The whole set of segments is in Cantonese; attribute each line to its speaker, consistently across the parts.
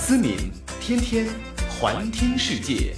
Speaker 1: 思敏，天天环听世界。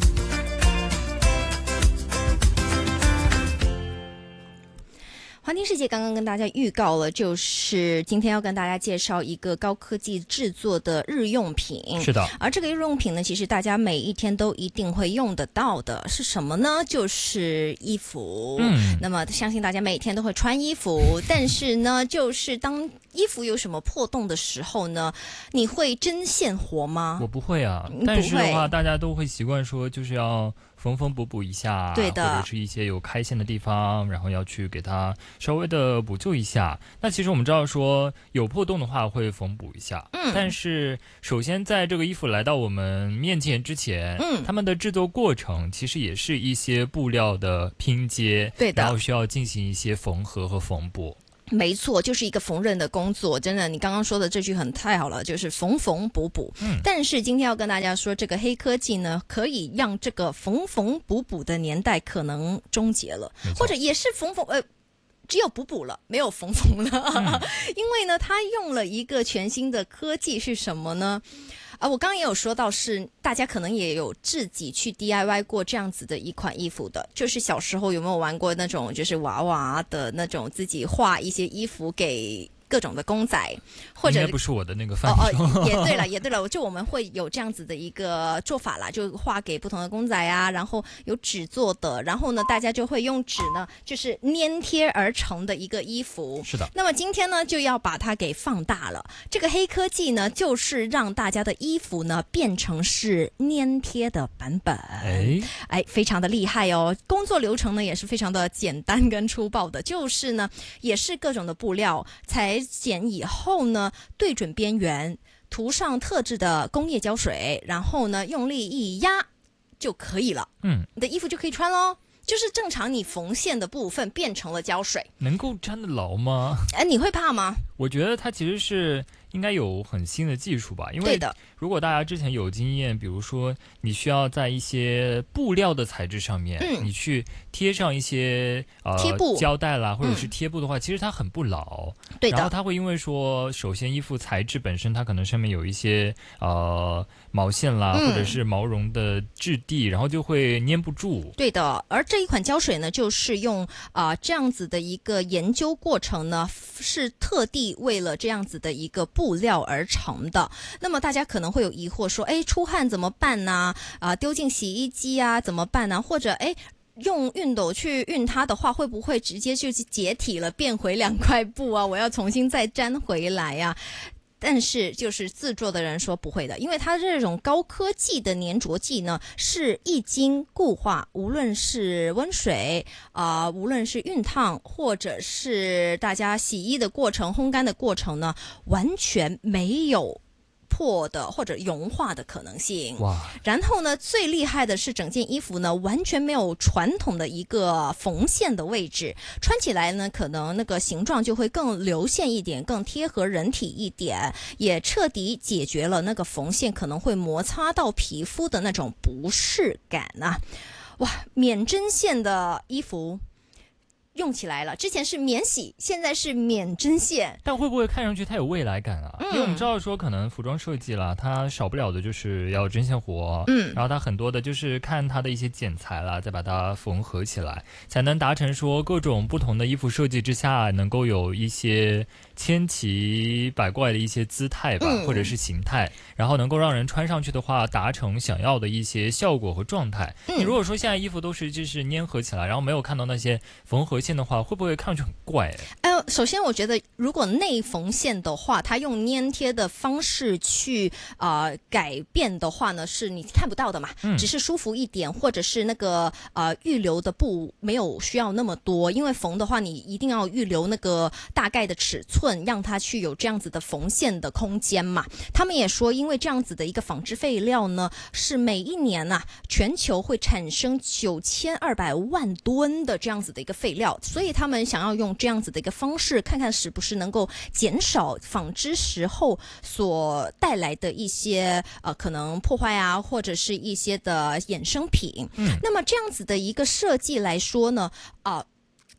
Speaker 2: 环听世界刚刚跟大家预告了，就是今天要跟大家介绍一个高科技制作的日用品。
Speaker 3: 是的，
Speaker 2: 而这个日用品呢，其实大家每一天都一定会用得到的，是什么呢？就是衣服。那么相信大家每天都会穿衣服，但是呢，就是当衣服有什么破洞的时候呢，你会针线活吗？
Speaker 3: 我不会啊，但是的话，大家都会习惯说，就是要缝缝补补一下，
Speaker 2: 对的，
Speaker 3: 或者是一些有开线的地方，然后要去给它稍微的补救一下。那其实我们知道说，有破洞的话会缝补一下，但是首先在这个衣服来到我们面前之前，他们的制作过程其实也是一些布料的拼接，
Speaker 2: 对的，
Speaker 3: 然后需要进行一些缝合和缝补。
Speaker 2: 没错，就是一个缝纫的工作，真的，你刚刚说的这句太好了，就是缝缝补补。但是今天要跟大家说，这个黑科技呢，可以让这个缝缝补补的年代可能终结了，或者也是只有补补了，没有缝缝了。因为呢，它用了一个全新的科技，是什么呢？我刚刚也有说到，是大家可能也有自己去 DIY 过这样子的一款衣服的，就是小时候有没有玩过那种就是娃娃的那种自己画一些衣服给各种的公仔，或者
Speaker 3: 应该不是我的那个范
Speaker 2: 畴。也对了，就我们会有这样子的一个做法啦，就画给不同的公仔啊，然后有纸做的，然后呢，大家就会用纸呢，就是粘贴而成的一个衣服。
Speaker 3: 是的。
Speaker 2: 那么今天呢，就要把它给放大了。这个黑科技呢，就是让大家的衣服呢变成是粘贴的版本。非常的厉害哦。工作流程呢也是非常的简单跟粗暴的，就是呢，也是各种的布料裁剪以后呢，对准边缘，涂上特制的工业胶水，然后呢，用力一压就可以了。你的衣服就可以穿咯。就是正常你缝线的部分变成了胶水，
Speaker 3: 能够粘得牢吗？
Speaker 2: 你会怕吗？
Speaker 3: 我觉得它其实是应该有很新的技术吧，因为如果大家之前有经验，比如说你需要在一些布料的材质上面，你去贴上一些
Speaker 2: 贴布
Speaker 3: 胶带啦，或者是贴布的话，其实它很不牢。
Speaker 2: 对的。
Speaker 3: 然后它会因为说，首先衣服材质本身它可能上面有一些毛线啦，或者是毛绒的质地，然后就会粘不住。
Speaker 2: 对的。而这一款胶水呢，就是用这样子的一个研究过程呢，是特地为了这样子的一个布料而成的。那么大家可能会有疑惑说，出汗怎么办呢？丢进洗衣机啊怎么办呢？或者用熨斗去熨它的话，会不会直接就解体了，变回2块布啊？我要重新再粘回来啊？但是就是制作的人说不会的，因为它这种高科技的粘着剂呢，是一经固化，无论是温水无论是熨烫，或者是大家洗衣的过程、烘干的过程呢，完全没有破的或者融化的可能性。
Speaker 3: 哇！
Speaker 2: 然后呢，最厉害的是整件衣服呢完全没有传统的一个缝线的位置，穿起来呢可能那个形状就会更流线一点，更贴合人体一点，也彻底解决了那个缝线可能会摩擦到皮肤的那种不适感啊！哇，免针线的衣服用起来了，之前是免洗，现在是免针线，
Speaker 3: 但会不会看上去它有未来感啊？因为我们知道说，可能服装设计啦，它少不了的就是要针线活，然后它很多的就是看它的一些剪裁啦，再把它缝合起来，才能达成说各种不同的衣服设计之下，能够有一些千奇百怪的一些姿态吧，或者是形态，然后能够让人穿上去的话，达成想要的一些效果和状态。你如果说现在衣服都是就是粘合起来，然后没有看到那些缝合线的话，会不会看上去很怪？
Speaker 2: 首先我觉得如果内缝线的话，它用粘贴的方式去改变的话呢，是你看不到的嘛，只是舒服一点，或者是那个预留的布没有需要那么多，因为缝的话你一定要预留那个大概的尺寸，让它去有这样子的缝线的空间嘛。他们也说，因为这样子的一个纺织废料呢，是每一年全球会产生9200万吨的这样子的一个废料，所以他们想要用这样子的一个方式，看看是不是能够减少纺织时候所带来的一些可能破坏啊，或者是一些的衍生品。那么这样子的一个设计来说呢，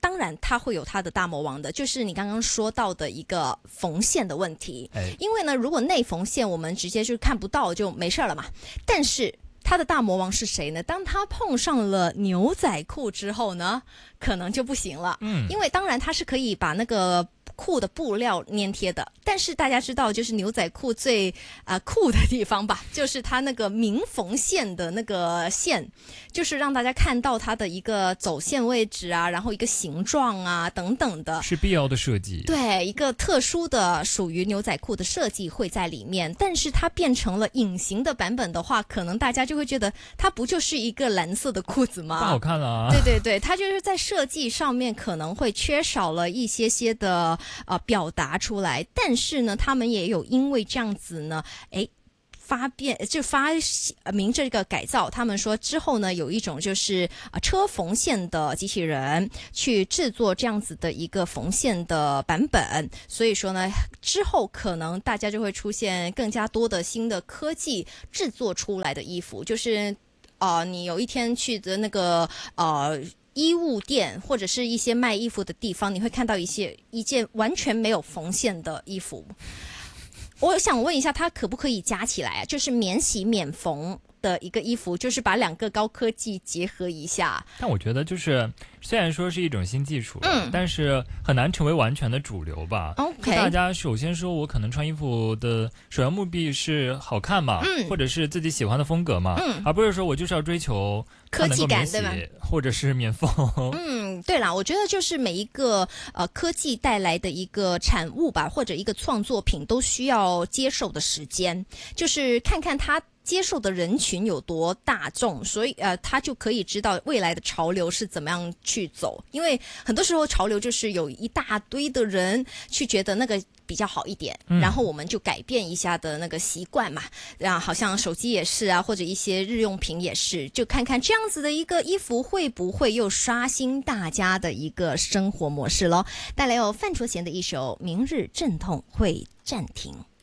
Speaker 2: 当然它会有它的大魔王的，就是你刚刚说到的一个缝线的问题。因为呢，如果内缝线我们直接就看不到就没事了嘛，但是它的大魔王是谁呢？当它碰上了牛仔裤之后呢，可能就不行了。因为当然它是可以把那个裤的布料粘贴的，但是大家知道，就是牛仔裤最酷的地方吧，就是它那个明缝线的那个线，就是让大家看到它的一个走线位置啊，然后一个形状啊等等的，
Speaker 3: 是必要的设计。
Speaker 2: 对，一个特殊的属于牛仔裤的设计会在里面，但是它变成了隐形的版本的话，可能大家就会觉得它不就是一个蓝色的裤子吗？
Speaker 3: 不好看了啊！
Speaker 2: 对对对，它就是在设计上面可能会缺少了一些的表达出来，但是呢，他们也有因为这样子呢，发明这个改造，他们说之后呢，有一种就是车缝线的机器人去制作这样子的一个缝线的版本，所以说呢，之后可能大家就会出现更加多的新的科技制作出来的衣服，就是你有一天去的那个衣物店或者是一些卖衣服的地方，你会看到一件完全没有缝线的衣服。我想问一下，它可不可以加起来啊？就是免洗免缝的一个衣服，就是把两个高科技结合一下。
Speaker 3: 但我觉得就是虽然说是一种新技术，但是很难成为完全的主流吧。
Speaker 2: OK，
Speaker 3: 大家首先说我可能穿衣服的首要目的是好看嘛，或者是自己喜欢的风格嘛，而不是说我就是要追求
Speaker 2: 科技感，对吧？
Speaker 3: 或者是免缝。
Speaker 2: 对啦，我觉得就是每一个科技带来的一个产物吧，或者一个创作品，都需要接受的时间，就是看看它接受的人群有多大众，所以他就可以知道未来的潮流是怎么样去走。因为很多时候潮流就是有一大堆的人去觉得那个比较好一点，然后我们就改变一下的那个习惯嘛。好像手机也是啊，或者一些日用品也是，就看看这样子的一个衣服会不会又刷新大家的一个生活模式咯。带来有范卓贤的一首《明日阵痛会暂停》。